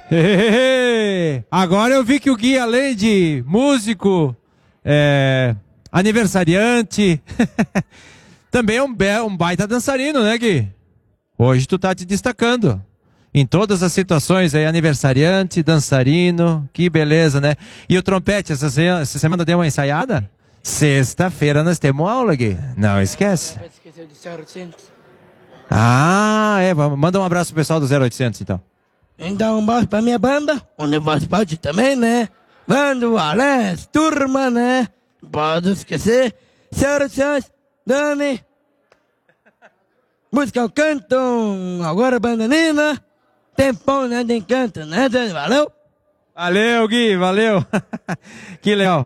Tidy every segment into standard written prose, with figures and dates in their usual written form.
Agora eu vi que o Gui, além de músico, aniversariante, também é um baita dançarino, né, Gui? Hoje tu tá te destacando em todas as situações aí, aniversariante, dançarino, que beleza, né? E o trompete, essa semana deu uma ensaiada? Sexta-feira nós temos aula, Gui. Não esquece. Esqueceu de 0800. Manda um abraço pro pessoal do 0800, então. Então, um abraço pra minha banda, onde você pode também, né? Bando, Alex, turma, né? Pode esquecer. 0800, Dani. Música ao canto, agora bandanina. Tempão, né, de encanto, né, Dani? Valeu? Valeu, Gui, valeu. Que legal.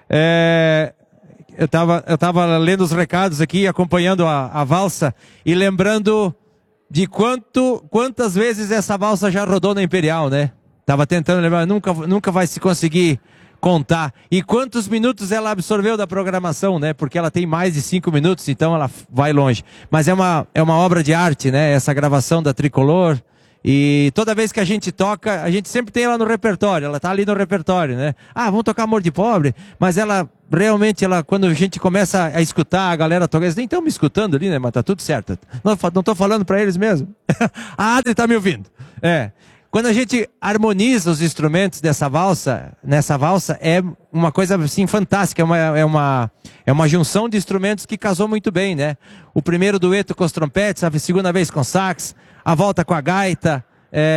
Eu tava lendo os recados aqui, acompanhando a valsa e lembrando de quantas vezes essa valsa já rodou na Imperial, né? Tava tentando lembrar, nunca vai se conseguir contar. E quantos minutos ela absorveu da programação, né? Porque ela tem mais de 5 minutos, então ela vai longe. Mas é uma obra de arte, né? Essa gravação da Tricolor. E toda vez que a gente toca, a gente sempre tem ela no repertório, ela tá ali no repertório, né? Vamos tocar Amor de Pobre, mas ela, realmente, quando a gente começa a escutar, a galera toca, eles nem estão me escutando ali, né? Mas tá tudo certo. Não tô falando para eles mesmo. A Adri tá me ouvindo. Quando a gente harmoniza os instrumentos nessa valsa, é uma coisa assim fantástica, é uma junção de instrumentos que casou muito bem, né? O primeiro dueto com os trompetes, a segunda vez com sax, a volta com a gaita,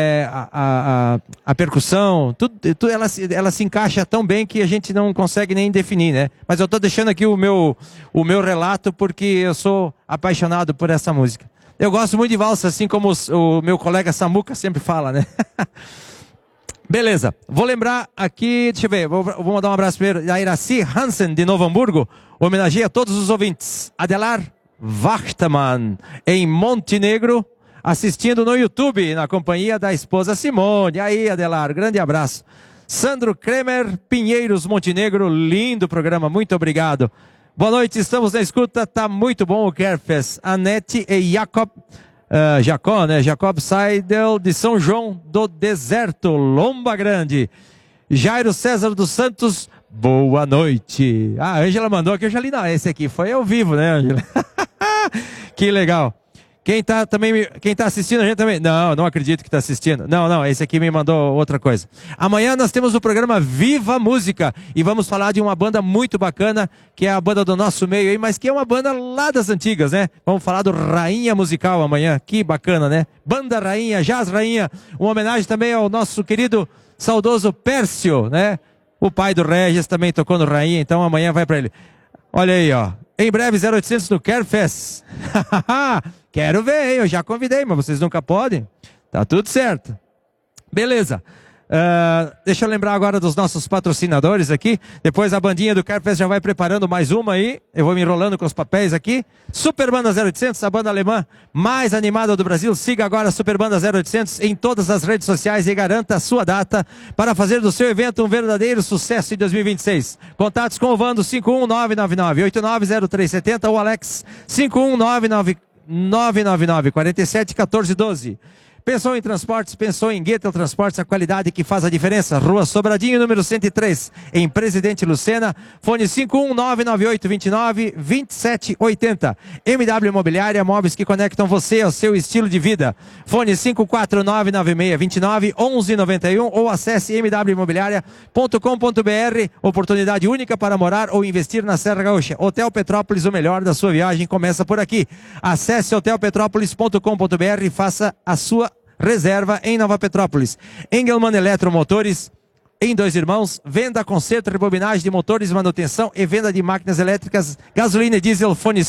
a percussão, tudo ela se encaixa tão bem que a gente não consegue nem definir, né? Mas eu estou deixando aqui o meu relato porque eu sou apaixonado por essa música. Eu gosto muito de valsa, assim como o meu colega Samuca sempre fala, né? Beleza, vou lembrar aqui, deixa eu ver, vou mandar um abraço primeiro a Iraci Hansen de Novo Hamburgo, homenageia todos os ouvintes. Adelar Wachtermann, em Montenegro, assistindo no YouTube, na companhia da esposa Simone. Aí, Adelar, grande abraço. Sandro Kremer, Pinheiros, Montenegro, lindo programa, muito obrigado. Boa noite, estamos na escuta, tá muito bom o Kerfest. Anete e Jacob Seidel, de São João do Deserto, Lomba Grande. Jairo César dos Santos, boa noite. A Ângela mandou aqui, eu já li, não, esse aqui foi ao vivo, né, Ângela? Que legal. Quem tá assistindo a gente também? Não acredito que tá assistindo. Não, esse aqui me mandou outra coisa. Amanhã nós temos o programa Viva Música e vamos falar de uma banda muito bacana, que é a banda do nosso meio aí, mas que é uma banda lá das antigas, né? Vamos falar do Rainha Musical amanhã. Que bacana, né? Banda Rainha, Jazz Rainha. Uma homenagem também ao nosso querido saudoso Pércio, né? O pai do Regis também tocou no Rainha, então amanhã vai pra ele. Olha aí, ó. Em breve, 0800 no Kerfest. Quero ver, hein? Eu já convidei, mas vocês nunca podem. Tá tudo certo. Beleza. Deixa eu lembrar agora dos nossos patrocinadores aqui. Depois a bandinha do Kerfest já vai preparando mais uma aí. Eu vou me enrolando com os papéis aqui. Super Banda 0800, a banda alemã mais animada do Brasil. Siga agora a Super Banda 0800 em todas as redes sociais e garanta a sua data para fazer do seu evento um verdadeiro sucesso em 2026. Contatos com o Vando 51999-890370 ou Alex 51999-471412. Pensou em transportes? Pensou em Guetel Transportes, a qualidade que faz a diferença. Rua Sobradinho, número 103, em Presidente Lucena. Fone 51998292780. MW Imobiliária, móveis que conectam você ao seu estilo de vida. Fone 54996291191 ou acesse mwimobiliaria.com.br. Oportunidade única para morar ou investir na Serra Gaúcha. Hotel Petrópolis, o melhor da sua viagem começa por aqui. Acesse hotelpetrópolis.com.br e faça a sua reserva em Nova Petrópolis. Engelmann Eletromotores, em Dois Irmãos, venda, conserto, rebobinagem de motores, manutenção e venda de máquinas elétricas, gasolina e diesel. Fone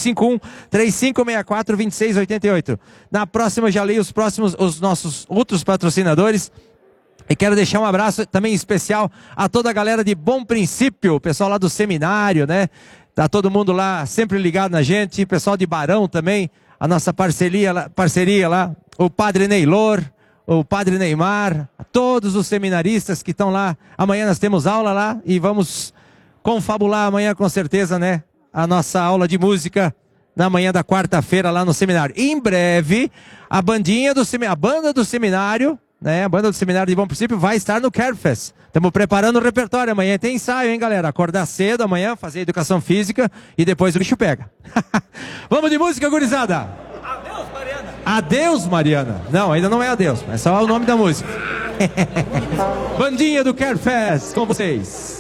51-3564-2688. Na próxima, já leio os nossos outros patrocinadores. E quero deixar um abraço também especial a toda a galera de Bom Princípio, o pessoal lá do seminário, né? Tá todo mundo lá sempre ligado na gente, pessoal de Barão também, a nossa parceria lá, o Padre Neylor, o Padre Neymar, todos os seminaristas que estão lá. Amanhã nós temos aula lá e vamos confabular amanhã com certeza, né? A nossa aula de música na manhã da quarta-feira lá no seminário. Em breve, a banda do seminário né? A banda do Seminário de Bom Princípio vai estar no Carefest. Estamos preparando o repertório. Amanhã tem ensaio, hein, galera? Acordar cedo amanhã, fazer educação física e depois o bicho pega. Vamos de música, gurizada? Adeus, Mariana. Adeus, Mariana. Não, ainda não é adeus. É só o nome da música. Bandinha do Carefest com vocês.